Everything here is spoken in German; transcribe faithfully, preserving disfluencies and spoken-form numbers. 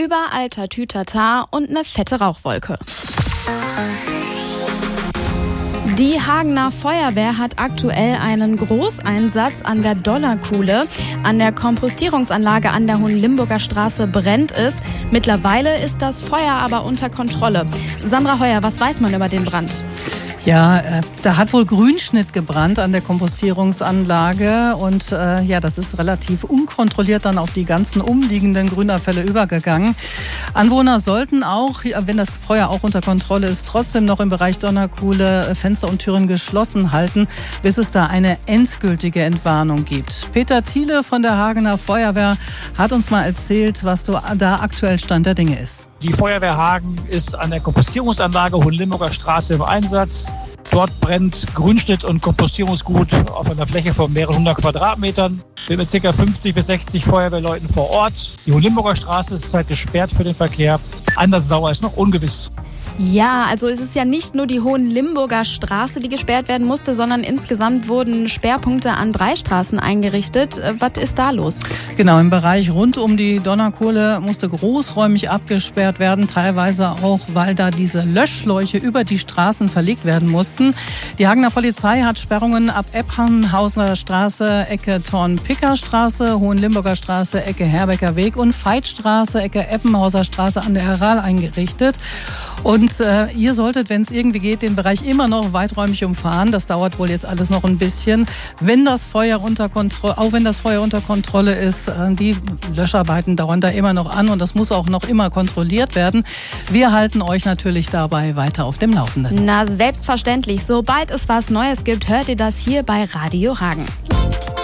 Überall Tatütata und eine fette Rauchwolke. Die Hagener Feuerwehr hat aktuell einen Großeinsatz an der Donnerkuhle. An der Kompostierungsanlage an der Hohenlimburger Straße brennt es. Mittlerweile ist das Feuer aber unter Kontrolle. Sandra Heuer, was weiß man über den Brand? Ja, äh, da hat wohl Grünschnitt gebrannt an der Kompostierungsanlage und äh, ja, das ist relativ unkontrolliert dann auf die ganzen umliegenden Grünabfälle übergegangen. Anwohner sollten auch, wenn das Feuer auch unter Kontrolle ist, trotzdem noch im Bereich Donnerkuhle Fenster und Türen geschlossen halten, bis es da eine endgültige Entwarnung gibt. Peter Thiele von der Hagener Feuerwehr hat uns mal erzählt, was da aktuell Stand der Dinge ist. Die Feuerwehr Hagen ist an der Kompostierungsanlage Hohenlimburger Straße im Einsatz. Dort brennt Grünschnitt und Kompostierungsgut auf einer Fläche von mehreren hundert Quadratmetern. Wir sind mit ca. fünfzig bis sechzig Feuerwehrleuten vor Ort. Die Hohenlimburger Straße ist halt gesperrt für den Verkehr. Einsatzdauer ist noch ungewiss. Ja, also es ist ja nicht nur die Hohenlimburger Straße, die gesperrt werden musste, sondern insgesamt wurden Sperrpunkte an drei Straßen eingerichtet. Was ist da los? Genau, im Bereich rund um die Donnerkuhle musste großräumig abgesperrt werden, teilweise auch, weil da diese Löschschläuche über die Straßen verlegt werden mussten. Die Hagener Polizei hat Sperrungen ab Epphanhauser Straße, Ecke Thorn-Picker-Straße, Hohenlimburger Straße, Ecke Herbecker Weg und Veitstraße, Ecke Eppenhauser Straße an der Herral eingerichtet. Und äh, ihr solltet, wenn es irgendwie geht, den Bereich immer noch weiträumig umfahren. Das dauert wohl jetzt alles noch ein bisschen. Wenn das Feuer unter Kontrolle, auch wenn das Feuer unter Kontrolle ist, äh, die Löscharbeiten dauern da immer noch an und das muss auch noch immer kontrolliert werden. Wir halten euch natürlich dabei weiter auf dem Laufenden. Na, selbstverständlich. Sobald es was Neues gibt, hört ihr das hier bei Radio Hagen.